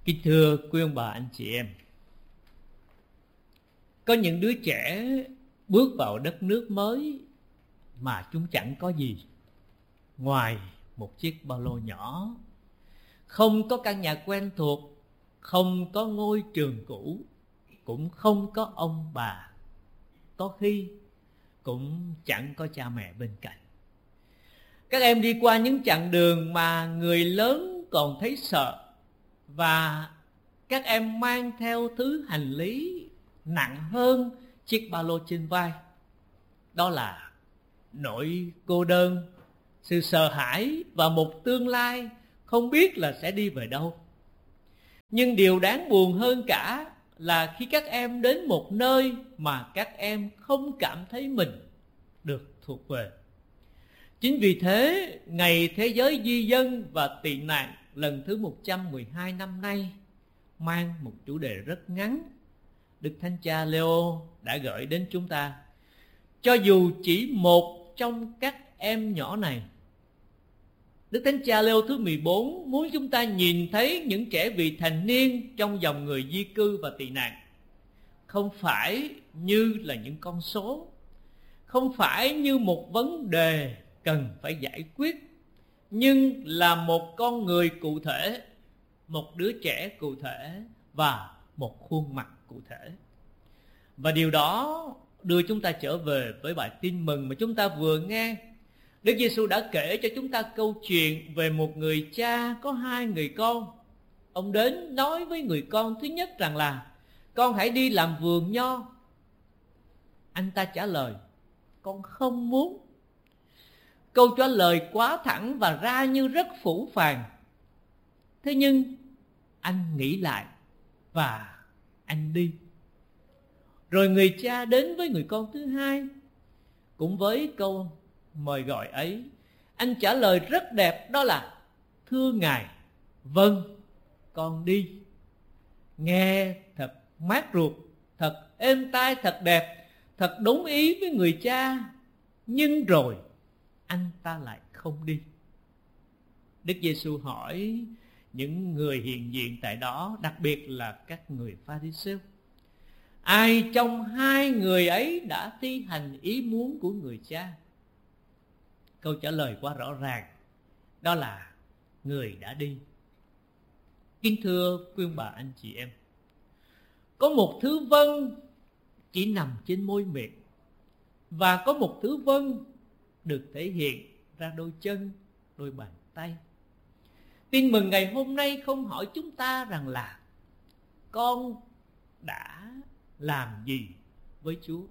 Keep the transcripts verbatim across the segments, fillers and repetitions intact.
Kính thưa quý ông bà anh chị em, có những đứa trẻ bước vào đất nước mới mà chúng chẳng có gì ngoài một chiếc ba lô nhỏ, không có căn nhà quen thuộc, không có ngôi trường cũ, cũng không có ông bà, có khi cũng chẳng có cha mẹ bên cạnh. Các em đi qua những chặng đường mà người lớn còn thấy sợ, và các em mang theo thứ hành lý nặng hơn chiếc ba lô trên vai. Đó là nỗi cô đơn, sự sợ hãi và một tương lai không biết là sẽ đi về đâu. Nhưng điều đáng buồn hơn cả là khi các em đến một nơi mà các em không cảm thấy mình được thuộc về. Chính vì thế, Ngày Thế giới Di dân và Tị nạn lần thứ một trăm mười hai năm nay mang một chủ đề rất ngắn. Đức Thánh Cha Leo đã gửi đến chúng ta: cho dù chỉ một trong các em nhỏ này. Đức Thánh Cha Leo thứ mười bốn muốn chúng ta nhìn thấy những trẻ vị thành niên trong dòng người di cư và tị nạn không phải như là những con số, không phải như một vấn đề cần phải giải quyết, nhưng là một con người cụ thể, một đứa trẻ cụ thể và một khuôn mặt cụ thể. Và điều đó đưa chúng ta trở về với bài tin mừng mà chúng ta vừa nghe. Đức Giêsu đã kể cho chúng ta câu chuyện về một người cha có hai người con. Ông đến nói với người con thứ nhất rằng là: con hãy đi làm vườn nho. Anh ta trả lời: con không muốn. Câu trả lời quá thẳng và ra như rất phũ phàng. Thế nhưng anh nghĩ lại và anh đi. Rồi người cha đến với người con thứ hai, cũng với câu mời gọi ấy. Anh trả lời rất đẹp, đó là: thưa Ngài, vâng, con đi. Nghe thật mát ruột, thật êm tai, thật đẹp, thật đúng ý với người cha. Nhưng rồi anh ta lại không đi. Đức Giêsu hỏi những người hiện diện tại đó, đặc biệt là các người Pha-ri-sêu: ai trong hai người ấy đã thi hành ý muốn của người cha? Câu trả lời quá rõ ràng, đó là người đã đi. Kính thưa quý ông bà anh chị em, có một thứ vâng chỉ nằm trên môi miệng, và có một thứ vâng được thể hiện ra đôi chân, đôi bàn tay. Tin mừng ngày hôm nay không hỏi chúng ta rằng là con đã làm gì với Chúa,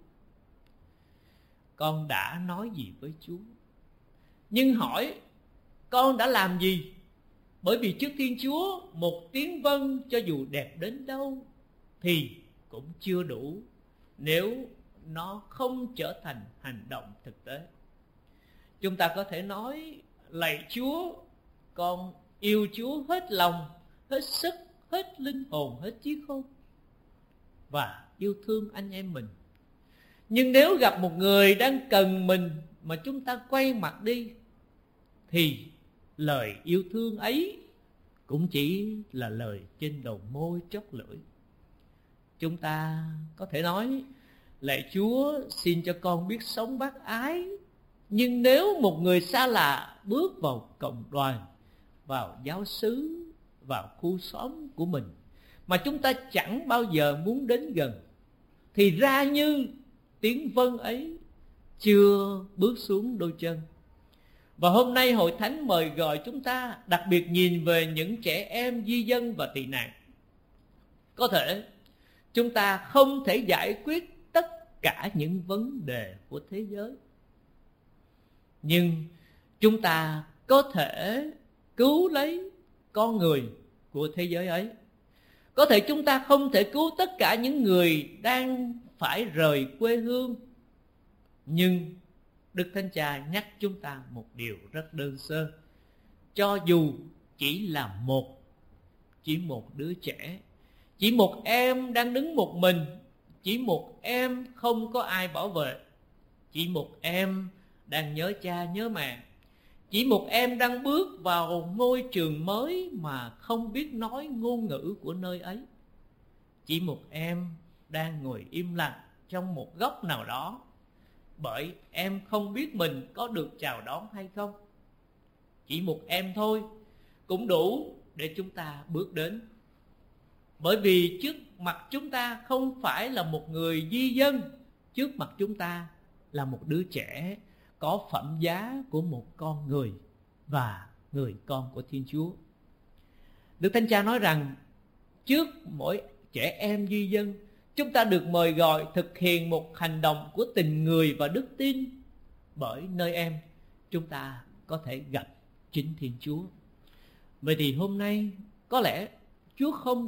con đã nói gì với Chúa, nhưng hỏi con đã làm gì. Bởi vì trước Thiên Chúa, một tiếng vâng cho dù đẹp đến đâu thì cũng chưa đủ nếu nó không trở thành hành động thực tế. Chúng ta có thể nói: lạy Chúa, con yêu Chúa hết lòng, hết sức, hết linh hồn, hết trí khôn, và yêu thương anh em mình. Nhưng nếu gặp một người đang cần mình mà chúng ta quay mặt đi, thì lời yêu thương ấy cũng chỉ là lời trên đầu môi chót lưỡi. Chúng ta có thể nói: lạy Chúa, xin cho con biết sống bác ái. Nhưng nếu một người xa lạ bước vào cộng đoàn, vào giáo xứ, vào khu xóm của mình mà chúng ta chẳng bao giờ muốn đến gần, thì ra như tiếng vâng ấy chưa bước xuống đôi chân. Và hôm nay Hội Thánh mời gọi chúng ta đặc biệt nhìn về những trẻ em di dân và tị nạn. Có thể chúng ta không thể giải quyết tất cả những vấn đề của thế giới, nhưng chúng ta có thể cứu lấy con người của thế giới ấy. Có thể chúng ta không thể cứu tất cả những người đang phải rời quê hương, nhưng Đức Thánh Cha nhắc chúng ta một điều rất đơn sơ: cho dù chỉ là một, chỉ một đứa trẻ, chỉ một em đang đứng một mình, chỉ một em không có ai bảo vệ, chỉ một em đang nhớ cha nhớ mẹ, Chỉ một em đang bước vào ngôi trường mới mà không biết nói ngôn ngữ của nơi ấy. Chỉ một em đang ngồi im lặng trong một góc nào đó, bởi em không biết mình có được chào đón hay không. Chỉ một em thôi cũng đủ để chúng ta bước đến. Bởi vì trước mặt chúng ta không phải là một người di dân, trước mặt chúng ta là một đứa trẻ có phẩm giá của một con người và người con của Thiên Chúa. Đức Thánh Cha nói rằng trước mỗi trẻ em di dân, chúng ta được mời gọi thực hiện một hành động của tình người và đức tin, bởi nơi em chúng ta có thể gặp chính Thiên Chúa. Vậy thì hôm nay có lẽ Chúa không